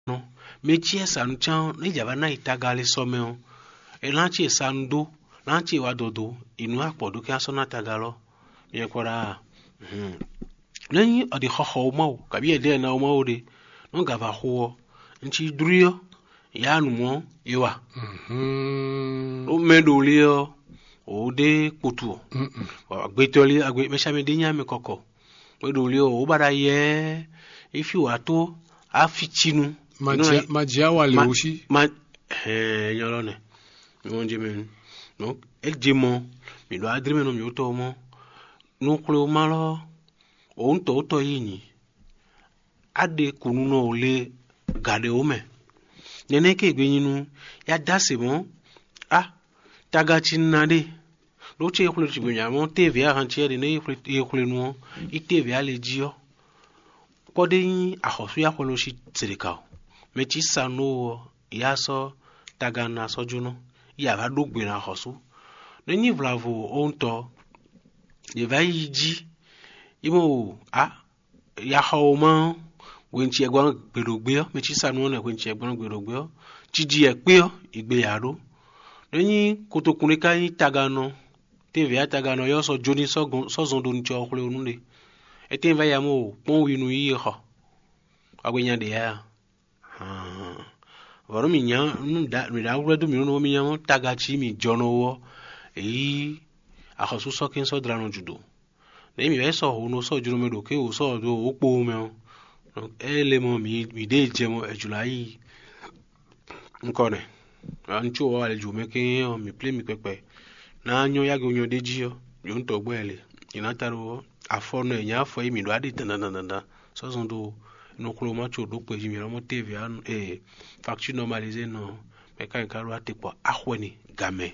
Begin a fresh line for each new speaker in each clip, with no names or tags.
no mechi sanu chan ni jaba na itagale someo elanchi sandu lanchi wadodo inu apodo ki asona tagalo ye kwara lẹ́yìn odi hoho mo kabi ede na mo de no gava ho nchi durio ya nu mo iwa o medolio o de kutu agbetoli agbe mesame de nyame koko medolio o bara ye if you ato afichinu
majia wale oshi
yorone mi je men no eljemo mi do adrime no mi oto mo no klo malo o nto to yini ade kunu no ole gade ome nene ke gbenyinu ya dase mo tagachi nade lo che ekule chibunya mo tv a hanche de ne ekule no itv ale jio kode yin ahosu ya kwolo shi tirika mechi sano ya so tagana sojuno ya ba dogbe na ahosu neni bravo onto de vai ji imo ya homa wenchi egwan gbedogbe mechi sanu na wenchi egwan gbedogbe jiji epe igbe yaro nyi kotokunle kai tagano tv atagano yo so joni so zondo nchi okule onunde ete va yamo pon winu yi ho agwenya de ya varo minya nda wredo mi no minya mo tagachi mi jono wo ahosu so kin so drano judo mi be so ho no so juro me do ke o so do opo me o ele mo mi de jemo ejulai nkone anchu wa le jume ke o mi ple mi pepe na anyo ya go nyo deji yo yo nto gbele inataro afono enya afo mi do adi dandandan so zondo no klo ma cho do pe mi mo tv an facture normalisé no me kan karo atepo ahweni game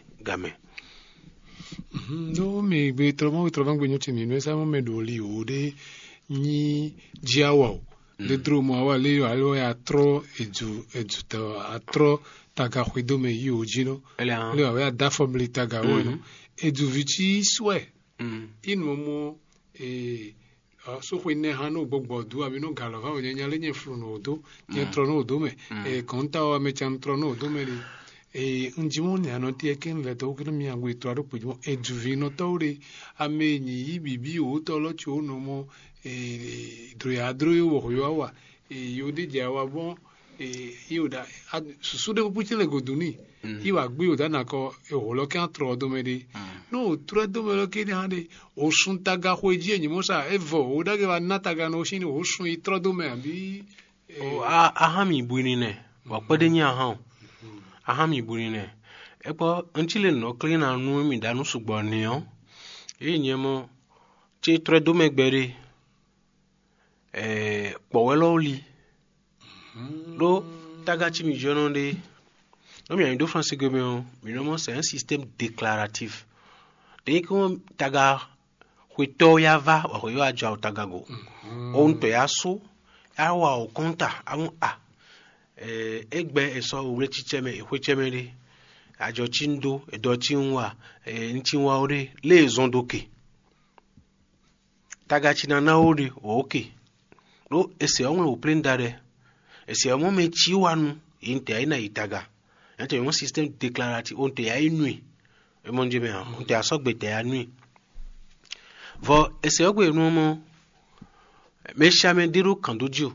no mi be tromo gbenyo ti mi no sa mo medoli o de ni jiawo de dromo awale yo alo ya tro eju ta atro taga hwido me yi ojino le wa ya da family taga wono eju vichi swe inu mo so we ne hanu gbogbo du abi no galo fa onya le nye fru no do nye tro no do me konta wa me chan tro no do me njimo ni anotie ken le to kiri mi agwe to aro pujimo eju vino tore amenyi ibibi o to lo chu no mo adro yo wo wa yo de jawa bon yoda susude puchile goduni iwa gbe oda na ko eholo kan tro do me de no tro do me lo ke ni hande o sun taga hoji enyi mo sa evo oda ge wa nataga no shini o sun itro do me abi
ahami buini ne wa pede nya han ahami buini ne epo nchile no clean anu mi danu sugbo ni o enyemo che tro do me gbere powelo li lo tagachi mi jono de no mi ando france gomeo mi no c'est un système déclaratif de ko taga huito ya va o yo aja o tagago on to ya so awa o konta amu egbe eso ure chicheme ehwecheme de ajo chindo edo chinwa nchinwa ore le zondoke tagachi na na ore okay lo ese onwe o plendare ese omo mechi wanu inte aina itaga ente mo système déclaratif onte ya inui e mon jebe han onte asogbete ya nui vo ese ogbe nu mo meshame diru kandojo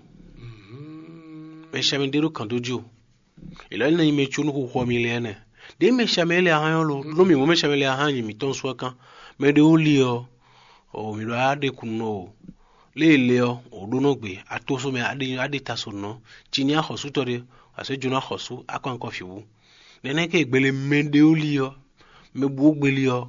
ilo na imechu nu ko mi lene de meshame le han lo mi mo meshame le han mi ton so kan me de olio o mi lo ade kuno leleo odunogbe atoso me ade tasono chinya hosu tore asejuna hosu akwan kofiwu nene ke gbele mende olio mebu gbelio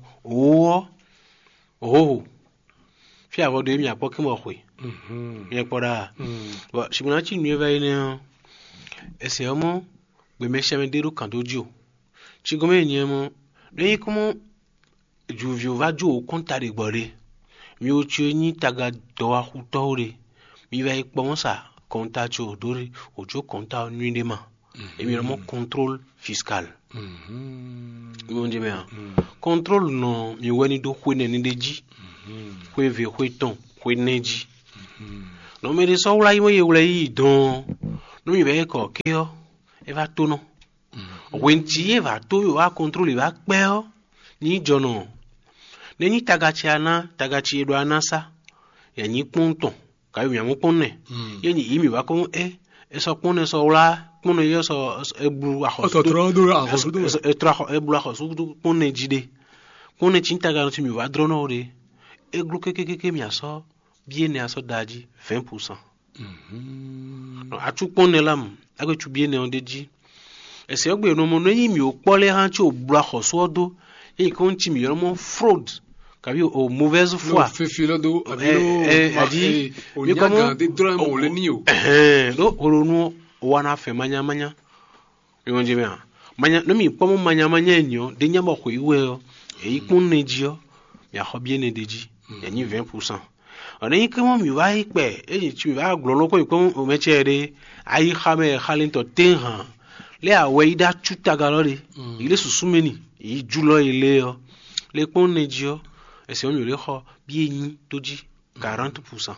fi avodo mi apoke mo hwe ye pora wa shimuna chi nueva ine ese omo gbe meshame deru kandojo chigome nyemo le ikomo juvio vajo kontare gbore mi o chi ni taga do wa hutore mi va iponsa konta cho dori ojo konta nuinde ma e mi mo contrôle fiscal mi ndime contrôle no mi wani do hwene ni deji hweve hweton hweneji no me de so wla yi don nous il va ko keo e va tono wenti e va to yo a contrôler va peo ni jono ne ni tagachi edo anasa ya ni ponton ka yo mo ponne ye ni imi va ko eso ponne so la ponne yo so e blu a hoso e traho e blu a hoso ponne jide ponne tintaga no timi va drono de e glu ke mi aso bien aso daji 20%. No atu ponne lam agbe tu bien on deji e se ogbe no mo no yin mi o pole han ti o blu a hoso odo e kon ti mi yo mo fraud kabi o mauvaise foi
fefilodo
adi
o nyaga de droit mo le ni o
do oronu wana fe manya yonje me manya no mi pomo manya enyo de nyamba ko iwe e ikun nejio mi a hobie ne deji yanyi 20%. Ona yin kemo mi wa ipe e ti mi va glolo ko ikun o mechere ayi khame khalinto tenha le awe ida chutagalore ile susumeni yi julo ile yo le pon nejio et c'est on le rend bien toji 40%.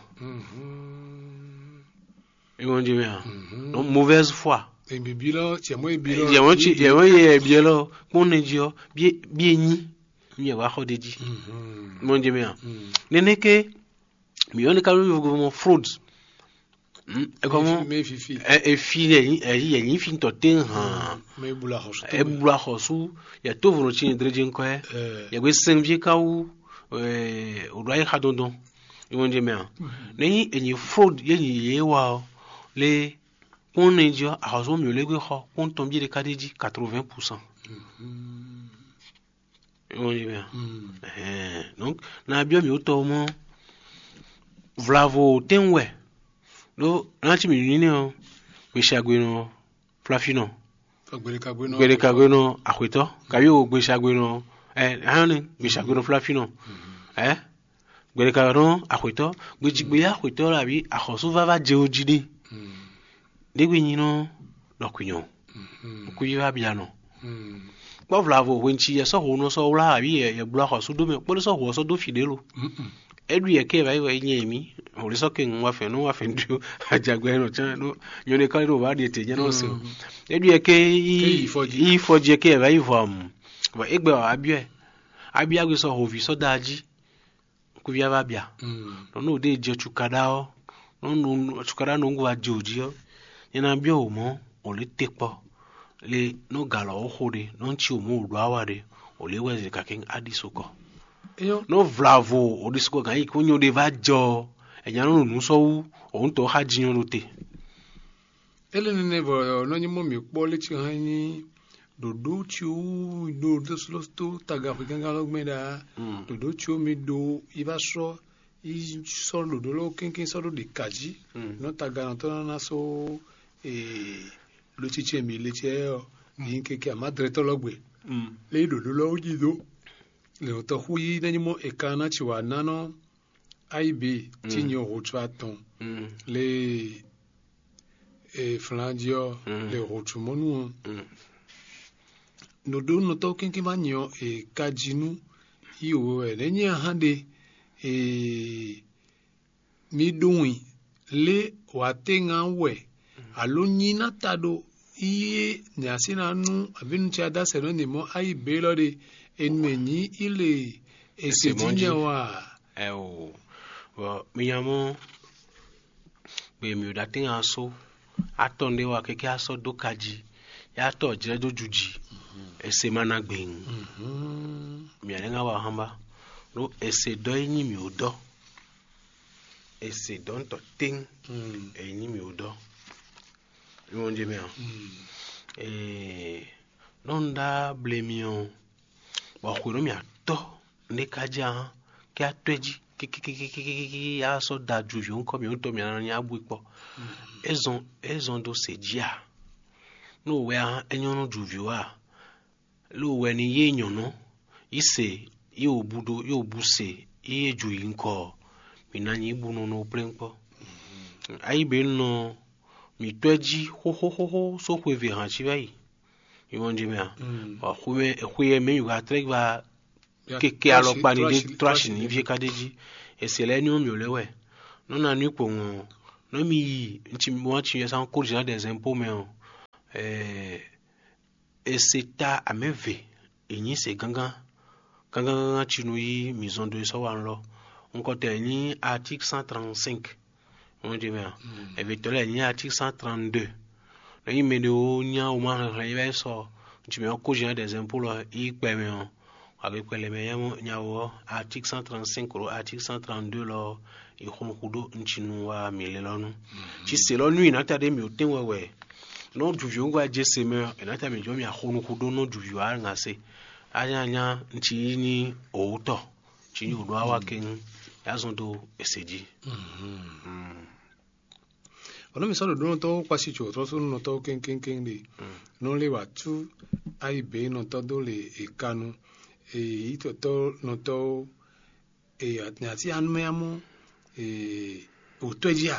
Et on dit bien donc mauvaise foi
et bibilo ti mo bibilo
bien là on dit bien ni mi wa ko deji mon dit bien nene ke mi on ka le fraud et comment et fini et ni fin to ten ha
me bula
hosu ya to vro chi ndreje nko ya gwe senvie ka u o doy khadondon yon je men ni enyi fraud ye wa le on enjo a raison mieux le gwe kho on tombe de kadeji 80%. Yon je men donc na bio mi to mo vlavo tenwe do nanti mi ni o we shagwe no flafino gbere kagwe no akwito kabi o gbe shagwe no hanin gbe shagwe no flafino gbere kagwe no akwito gbe ya akwito la bi akhoso va je ojide degwe yin no lokunyo kuyi va bia no po vlavo wenchi ya so ho no so wla abi ye blu akhoso do me po so ho so do fidelo edu ye ke vai vai nyemi o le so ke nwa fe no wa fe ndu ajagwe no chan no nyone ka ro va de te nyano so edu ye ke i foje ke vai vom ba egbe abia gwe so ho vi so daji ku via va bia no de je chukada o no chukada no ngwa joji o yana bia o mo o le tepo le no galo o hode no nchi o mo do aware o le weze ka ken adisoko no vlavo o disco gan yi kunyo de va jo enyano nu so o nto ha jinyo lote
ele ne bo no nyimo mi po le chi han ni dodo chu do slosto taga figanga logmeda dodo chu mi do iba so i so dodo lo kinkin so do de kaji no taga no to na so lo chiche mi le che ni keke amadre to logbe le dodo lo jido le to hui na nyimo ekana chiwa nano aibe tinyo rochwa ton le flandio le rochumonu nodo no to kinki manyo kajinu iwo lenye hande midui le watenga we alonyina tado iye nyasina nu abinu chada seno nimo aibe lo de enmeni ile esetinya wa
mi llamo be mi datin aso atonde wa keke aso dokaji ya to jire dojuji ese mana gbin mi alenga wa hamba no ese do yin mi odo ese don to ting yin mi odo mi wonje me non da blemion ba khuro mi ato ne kaja ke atweji ki ya so da juju nko mi to mi an ya bu ipo ezon do sejia no we enyon no juju a lo we ni ye enyon no ise ye obudo ye obuse ye ju nko mi na ni bu no plenpo ai be no mi tweji ho so kweve han chi bai iwonje me ba khuye me yu ga trek ba ke alopani de trash ni vie kadeji e se le ni o mi olewe no na ni po won non mi moi tu es en cours des impôts mais et c'est à meve et ni c'est ganga tu nous y maison de ça là on côté ni article 135 on dit bien et vite ni article 132 il me dit au nya au moins il ça tu me en cours des impôts là il permet avec les meilleurs nyawo article 135 ou article 132 là il khonkudo nchinwa milelonu ci c'est là nuit nata de mi oten wewe no du vieux ngwa jeseme nata mi jomi khonkudo no du vieux ngase anya nchini outo chini odwa waken yazondo eseji
ono misalo do to kwasi cho to so no to ken de no le wa tu ai be no to do le ekanu ito to no to atnyati anu me amo utwejia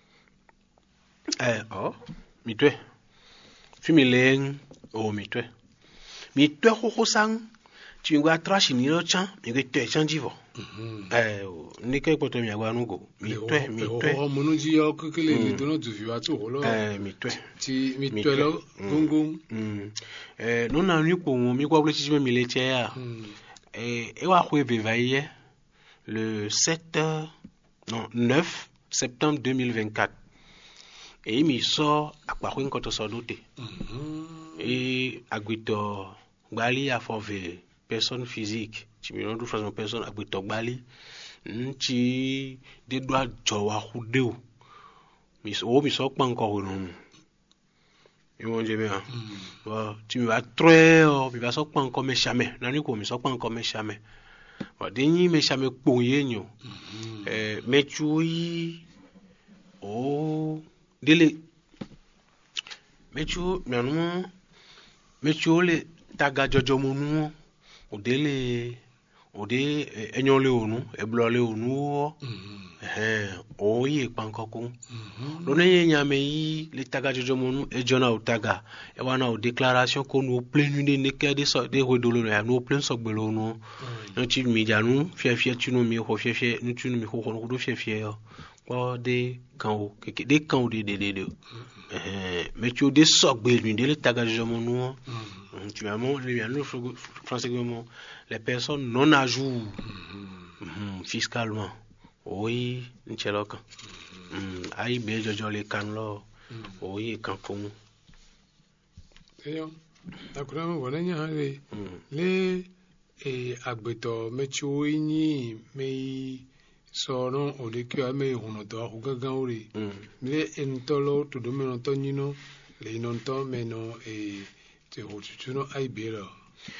mitwe fimileng mitwe ho sang tu ngwa trash ni lo chan mi ke te chan jivo ni ke poto mi agwa nugo mitwe
monu ji yo ke le do no du viwa to holo
mitwe
ti mitwe lo gungun
no na ni ko mi kwa bule chi mi le che ya e wa khwe be vaye le 9 septembre 2024 et il me sort à quoi une côte sur doté et aguito bali a forvé personne physique tu me donnes façon personne aguito bali nti des doigts jowa khudeu mi sort pas encore non et mon dieu bien tu me vas très mi va sort pas encore mais jamais nani ko mi sort pas encore mais jamais deni me chame kponyenyo me chui dele me chu mianu me chu le taga jojo monu odele enyole onu eblole onu oyi pankoko lo ne nyame yi le taga jojo monu ejona otaga e wana o déclaration ko no plein de ne ke de redolo ya no plein sogbelo no no ti media nu fie tu no mi ho fie nu tu no mi ho do fie yo ko de kan o ke de kan o de mais tu de sogbelo de le taga jojo monu tu vraiment le bien le français les personnes non à jour fiscalement oui ncheloka ai be jojo le kan lo oui kan komu
eyo akura mo wona nya le agbeto mechu yin me so no o de ki ame hono to ku gangan ori le entolo to do me no to nyino le no to me no te ho tu no ai be lo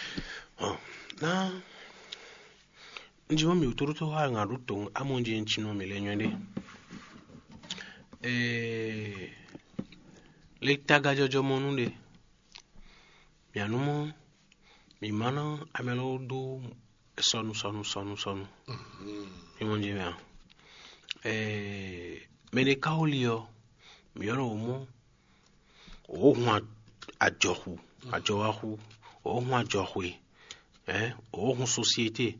na njimo mi uturuto ha nga ruto amonje nchino milenywende le taga jojo monunde mianumo mi mana amelo do sonu imonje mia mene kaolio mi yoro mo ohun ajowahu ohun ajohwe ohun société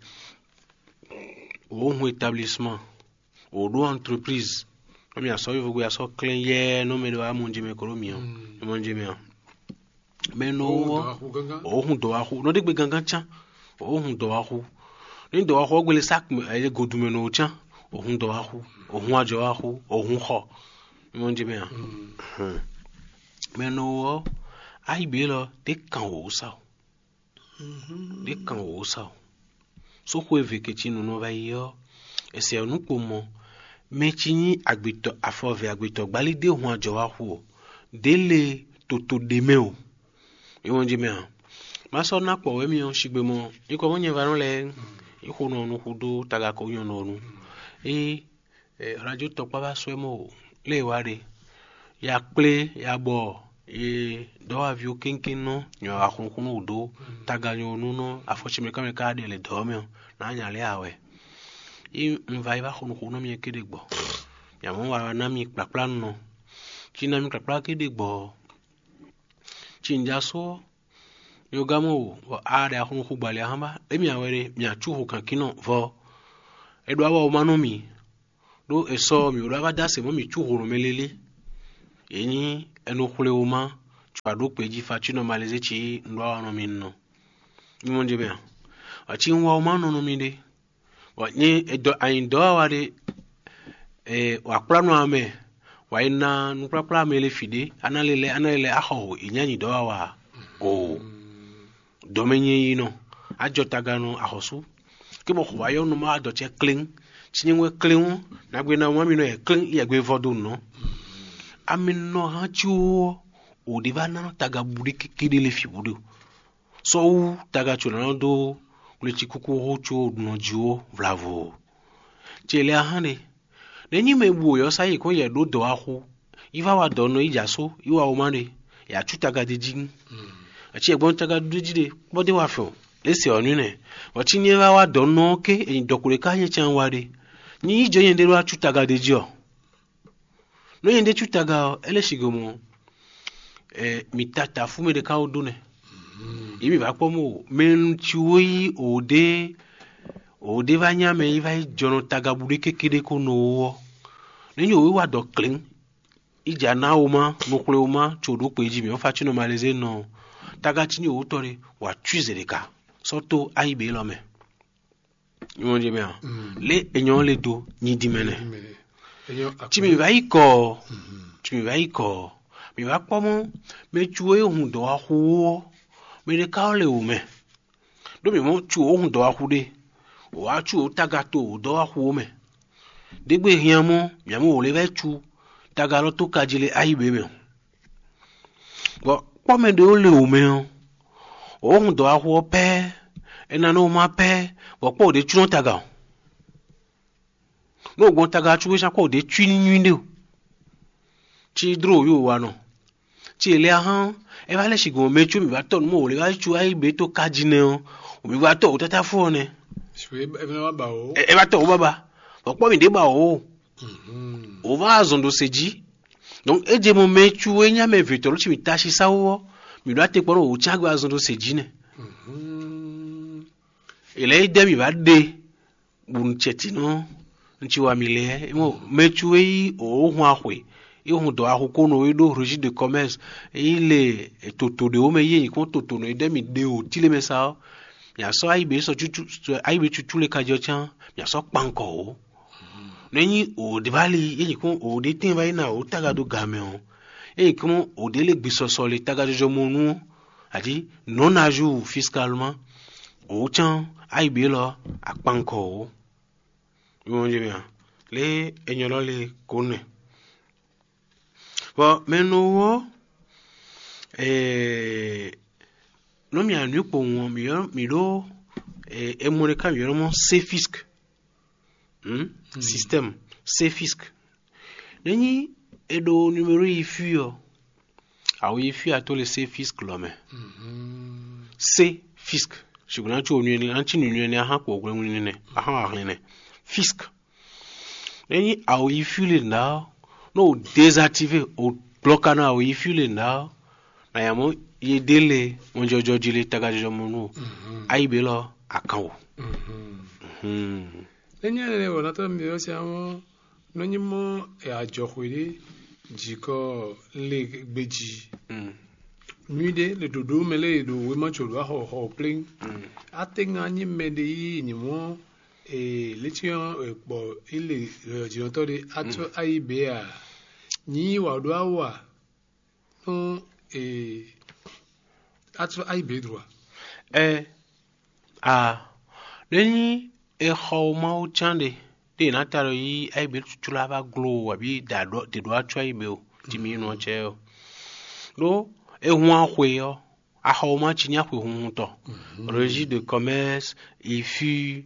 ohun établissement ohun entreprise comme ya so yogo ya so clean ye no me do amonje me kolomio imonje mia meno ohun do ahu no de gbe gangan chan ohun do ahu ni do ahu gbele sak e godume no chan ohun do ahu ohun ajo ahu ohun ho imonje mia meno ai be lo de kan o sa so ko eveke chinu no va yo ese onu pomo mechini agbito afove agbito gbalide ohun ajo ahu dele toto demeo iwonje me ma so na po we mi on shigbe mo iko mo yen varon le iko no nu hudo taga ko yon no nu radio to pa ba so mo le ware ya ple ya bo do avio kinkin no nyo akunkun udo taga nyo nu no afochime ka me ka de le do me na nya le awe mvai ba khunu khunu mi kede gbo ya mo wa na mi plapla no china mi plapla kede gbo chinja so yogamo wa are khunu khubale hamba mi awere mi achu kan kino vo edwa wa manu mi do eso mi ora ba da se mo mi tu horo melele eni eno khule uma tu ado peji fa tu normaliser chi ndo no minno mi mon je bien a chi nwa uma no mi de wa ni edo ayin do wa de wa kra no ame wa ina nu kra mele fide analele aho inyani do wa o domenye yino ajotaga no ahosu ke mo khwa yo no ma do che clean chinwe clean na gbe na wa mi no e clean ya gbe vodo no amin no ha chu o divana taga buri kidi le fi budu so taga chuna do le chikuku ho chu no juo vlavo chele ahane nenyi mebu yo sai ko ye do ahu iva wa do no ijaso iwa o mane ya chu taga de jin achi egbon taga dujide body wa fo lesi onu ne wati ni wa do no ke en dokure ka ye chan ware ni ijo yen de wa chu taga de jo no yen de chu taga ele shigomo mitata fume de ka odune ibi ba pomo men chuyi ode vanya me iva jono taga buri kekede ko no nenyo we wa do clean ija na uma no kule uma chodo peji mi o fa chino malize no taga chini o tore wa chuzereka soto aibe lo me imonje bien le enyon le do ni dimene chimi va iko mi va pomo me chuwe hun do ahu me de ka le o me do mi mo chu ohun do ahu de o a chu taga to do ahu me degbe hiamo mi amo o le ve chu taga lo to kajile aibe me go pome de o le o me ohun do ahu pe ena no ma pe wo po de chu taga no gon taga chu we sha ko de chu ni nyi chi dro yo wa no chi le ahan e va le shigun mechu mi va ton mo le va chu aibe to kajine o mi va to tata fu ne e va to baba wo po mi de ba o o va zondo seji donc e je mo mechu we nya me vitolo chi mi tashi sawo mi do ate poro o chagwa zondo seji ne ele ide mi va de bun cheti no nchi wa mi le mo mechu we o hu ahwe ihun do akoko no we do registre de commerce ile toto de o meye ikon toto no ide mi de o tile mesa ya so aibe so chuchu le kajo chan ya so panko o neni o de bali yi kon o de tin vai na o taga do game o kon o de le gbiso so le taga jo monu adi non à jour fiscalement o chan aibe lo apanko o yo nje bien le enyolo le kone bon meno no mi anu po won mi do emore ka mi mo CFISC système CFISC neni edo numéro ifio a oui ifio a to le CFISC lo me CFISC shuguna cho ni anti ni ni ha ko gwen ni ne aha ne fisc neni a oui ifio le na no désactiver ou bloquer na o ifile na yamo yedele mon jojo jile taga jojo monu aibe lo akan
lenya le wona to mi o siamo no nyimo e ajohwele jiko le gbeji nuide le dodo mele do we ma cholo ho pling atenga nyi mede yi nyimo l'étudiant bon il est de ato aibea ni wadwa wa no ato aibe droit
leni khoma o chande de na taro yi aibe tutula ba glo wa bi da do de do ato aibe o timi no cheo no hu ahwe yo a khoma chinya hwe hu to registre de commerce IFU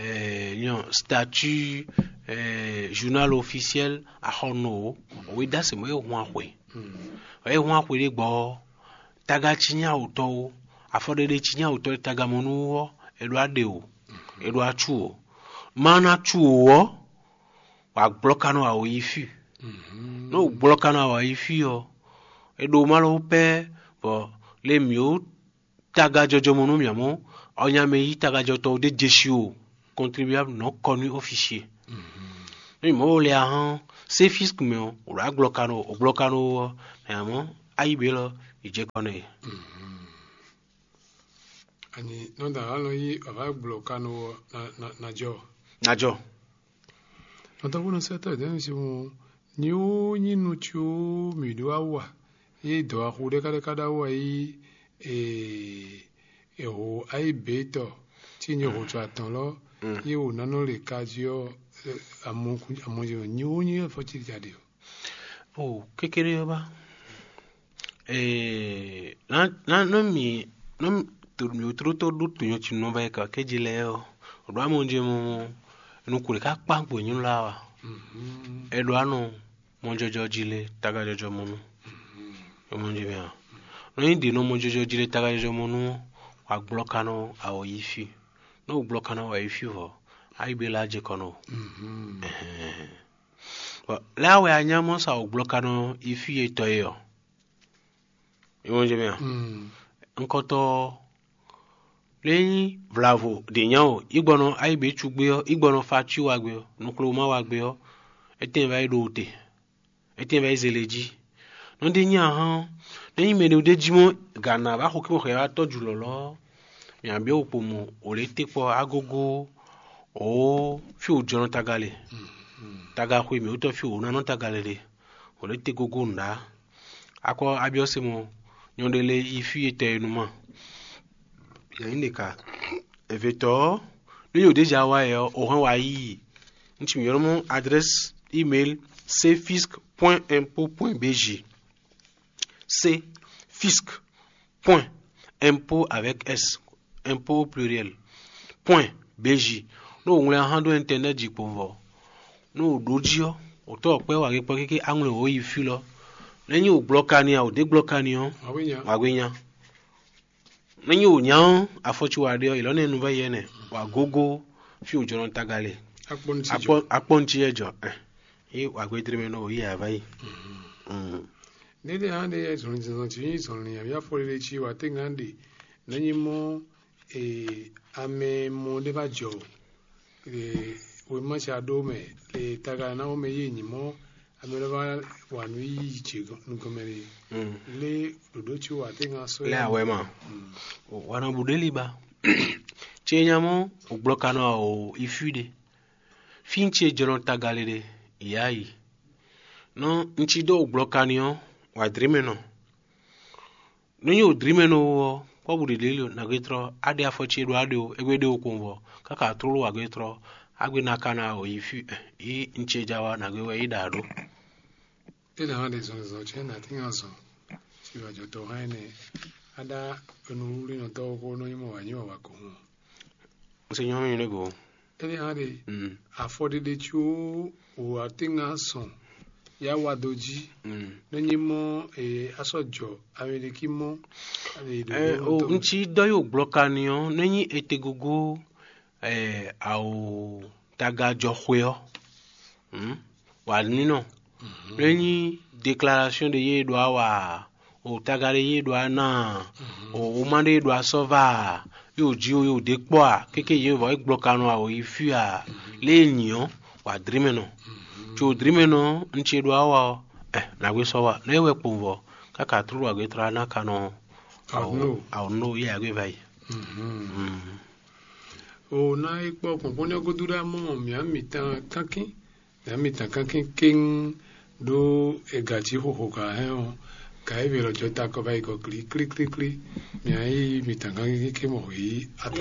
statut journal officiel a hono we da se mo e hu ahwe de gbo taga chinya uto afode de chinya uto taga monu elu ade o elu achu o mana chu o wa bloka no a IFU no bloka no a IFU o edo malo pe bo le mio taga jojo monu miamo onya me yi taga joto de jesio contribuable non connu officier ni mo le han se fisk me o ra glokano na mo ai be lo ije kone
ani no da halo yi ava glokano na jo no da wono seta den si mo ni o ni no chu mi do awa yi do a hude kada wa yi o ai beto ti ni o twa tan lo yi o nano le kazio amonjo ni o ni fo ti jade
o kékeré ba no mi mi otro to du tu nyochi no ba ka kejile o do amonje mo no kure ka pampo nyu la wa edo anu monjojo jile taga jojo mo no omonje be no indi no monjojo jile taga jojo mo no wa blokano awo yifi no blokano wa yifi ho ai be la je kono la we anyamo sa o blokano ifi etoyo omonje be nkoto leyin bravo de yan igbono ai be chugbe o igbono fa chi wa gbe o nuklo ma wa gbe o etin vai dote etin vai zeleji no de yan han leyin me de jimo gana ba ko ki mo ya toju lolo mi abi opomo o le tepo agogo o fi o jono tagale taga ko mi o to fi o na tagale de o le te gogo nda akọ abiosemo nyondele ifi ete enuma yindika eveto ni yo deja wa yo o han wa yi nti mi yomo adresse email cfisc.impôt.bg cfisc.impôt avec s impôt au pluriel .bg no onle hando internet ji povo no dojio o to pe wa ge pe ke angle o yi fi lo lẹ́yìn ò blọ́ka ni a ò dé blọ́ka ni ọ́ wàgbéyàn lẹ́yìn ò yàn afọ́tíwádé ọ ìlọ́nà ẹnu báyìí ẹnẹ wà gógó fi òjò náà tagalẹ̀ apọ́ntì ẹjọ́ yìí wàgbé tẹ́lẹ̀mẹ́ náà òyì àbáyìí.
nílẹ̀ hàn dé ẹ̀sùn ìsìnkàn tí yìí sọ̀rọ̀ ní àbí àfọ̀rẹ́lẹ̀ tí wà tẹ́ hàn dé lẹ́yìn mọ́ amẹ́mọ́débàjọ́ wẹ́mọ́sí àdómẹ̀ lè taga náà wọ́n mẹ́yẹ yìí mọ́ amelaba wanu yi chigo ngomeri le dodochi wa tenga so
le awema wana budeli ba chenyamo oblokano o ifude finche jono tagalere yayi no nchido oblokano wa dreameno no yo dreameno ko budeli na getro ade afochedo ade egwede okunvo kaka turu wa getro agwina kana o ifu I nchejawa na gwe idaro
ila hande zo chena tinga so siwa joto haine ada onuri no to ko no yimo wanyo wa ko
nsenyo mi nego
ila hande afode de chu o atinga so ya wadoji no nyimo asojo ameriki mo
o nchi doyo blokanion nenyi etegogo au tagajo khweo wa nino lẹ́yìn déclaration de ye doa wa o tagare ye doa na o mande ye doa sova yo ji o yo de po a keke ye vo igbokanu a o ifi a leyin wa dreameno jo dreameno nche doa wa na gbe so wa na ewe povo kaka tru wa gbe tra na kanu au no ye agbe vai
o na ipo konpone godura mo mi amitan kankin king do egati hoho ka heo ka ebiro jota ko bai ko kli mi ai mitanga ke mo yi